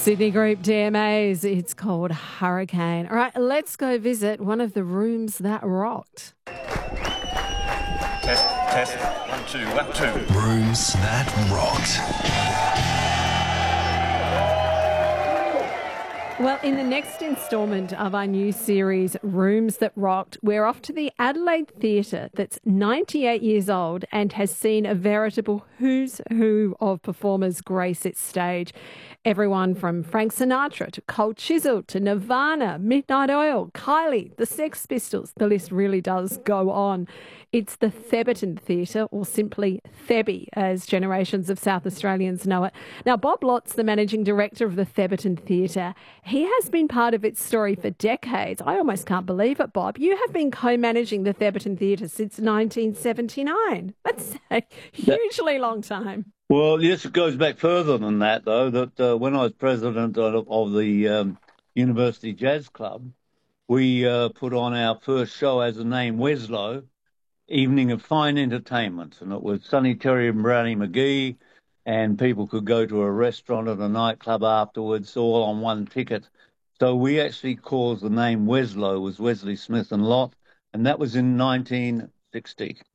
Sydney Group DMAs. It's called Hurricane. All right, let's go visit one of the rooms that rocked. Test, test. 1, 2, 1, 2. Rooms that rocked. Well, in the next instalment of our new series, Rooms That Rocked, we're off to the Adelaide Theatre that's 98 years old and has seen a veritable who's who of performers grace its stage. Everyone from Frank Sinatra to Cold Chisel to Nirvana, Midnight Oil, Kylie, the Sex Pistols. The list really does go on. It's the Thebarton Theatre, or simply Thebby, as generations of South Australians know it. Now, Bob Lotz, the managing director of the Thebarton Theatre, he has been part of its story for decades. I almost can't believe it, Bob. You have been co-managing the Thebarton Theatre since 1979. That's a hugely long time. Well, yes, it goes back further than that, though, that when I was president of the University Jazz Club, we put on our first show as the name Weslow, Evening of Fine Entertainment, and it was Sonny Terry and Brownie McGee, and people could go to a restaurant and a nightclub afterwards, all on one ticket. So we actually called the name Weslow, was Wesley Smith and Lot, and that was in 1960.